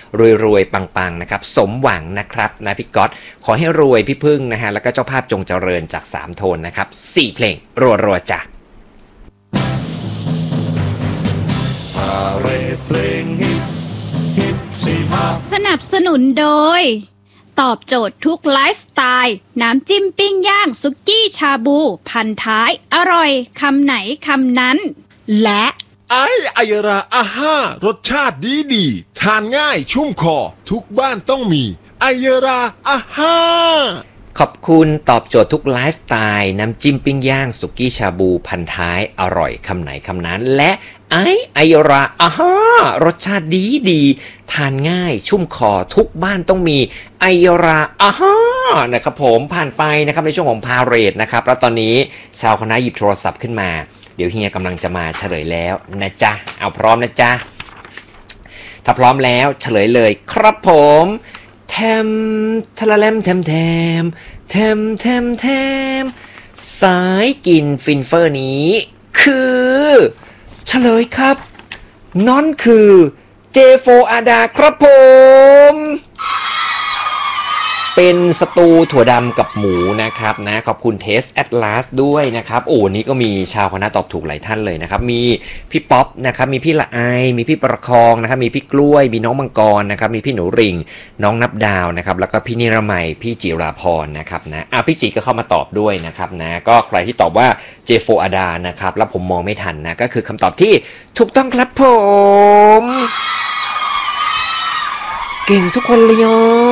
รวยๆปังๆนะครับสมหวังนะครับนะพี่ก๊อตขอให้รวยพี่พึ่งนะฮะแล้วก็เจ้าภาพจงเจริญจาก3โทนนะครับ4เพลงรัวๆจ้ะสนับสนุนโดยตอบโจทย์ทุกไลฟ์สไตล์น้ำจิ้มปิ้งย่างสุกี้ชาบูพันท้ายอร่อยคำไหนคำนั้นและไอยราอาห้ารสชาติดีทานง่ายชุ่มคอทุกบ้านต้องมีไอยราอาห้าขอบคุณตอบโจทย์ทุกไลฟ์สไตล์น้ำจิ้มปิ้งย่างสุกี้ชาบูพันท้ายอร่อยคำไหนคำนั้นและไอราอาฮารสชาติดีทานง่ายชุ่มคอทุกบ้านต้องมีไอราอาฮานะครับผมผ่านไปนะครับในช่วงของพาเรดนะครับแล้วตอนนี้ชาวคณะหยิบโทรศัพท์ขึ้นมาเดี๋ยวเฮียกำลังจะมาเฉลยแล้วนะจ๊ะเอาพร้อมนะจ๊ะถ้าพร้อมแล้วเฉลยเลยครับผมแทมทะละแลมแทมแทมแทมแทมแทมสายกินฟินเฟอร์นี้คือเฉลยครับนั่นคือเจโฟอาดาครับผมเป็นสตูถั่วดำกับหมูนะครับนะขอบคุณเทสแอตลาสด้วยนะครับโอ้นี้ก็มีชาวคณะตอบถูกหลายท่านเลยนะครับมีพี่ป๊อปนะครับมีพี่ละไอมีพี่ประคองนะครับมีพี่กล้วยมีน้องมังกรนะครับมีพี่หนูริงน้องนับดาวนะครับแล้วก็พี่นิรมัยพี่จิราพรนะครับนะพี่จิก็เข้ามาตอบด้วยนะครับนะก็ใครที่ตอบว่าเจโฟอาดานะครับแล้วผมมองไม่ทันนะก็คือคำตอบที่ถูกต้องครับผมเก่งทุกคนเลย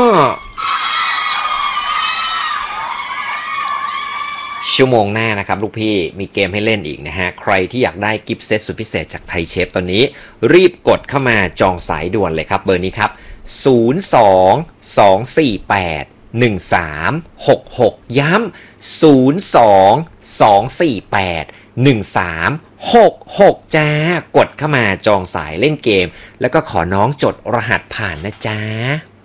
ชั่วโมงหน้านะครับลูกพี่มีเกมให้เล่นอีกนะฮะใครที่อยากได้กิฟต์เซตสุดพิเศษจากไทยเชฟตอนนี้รีบกดเข้ามาจองสายด่วนเลยครับเบอร์นี้ครับ02-248-1366ย้ำ02-248-1366จ้ากดเข้ามาจองสายเล่นเกมแล้วก็ขอน้องจดรหัสผ่านนะจ๊ะ